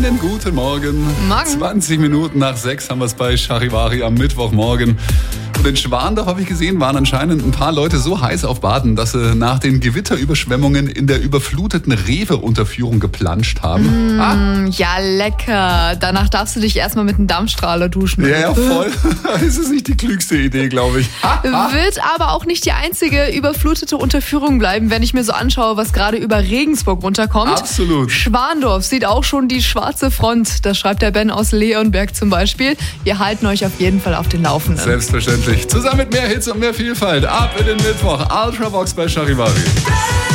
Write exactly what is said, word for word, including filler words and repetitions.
Einen guten Morgen. Morgen. zwanzig Minuten nach sechs haben wir es bei Charivari am Mittwochmorgen. Und in Schwandorf, habe ich gesehen, waren anscheinend ein paar Leute so heiß auf Baden, dass sie nach den Gewitterüberschwemmungen in der überfluteten Rewe-Unterführung geplanscht haben. Mm, ah. Ja, lecker. Danach darfst du dich erstmal mit einem Dampfstrahler duschen. Ja, ja, voll. Das ist nicht die klügste Idee, glaube ich. Wird aber auch nicht die einzige überflutete Unterführung bleiben, wenn ich mir so anschaue, was gerade über Regensburg runterkommt. Absolut. Schwandorf sieht auch schon die schwarze Front. Das schreibt der Ben aus Leonberg zum Beispiel. Wir halten euch auf jeden Fall auf den Laufenden. Selbstverständlich. Zusammen mit mehr Hits und mehr Vielfalt. Ab in den Mittwoch. Ultravox bei Charivari.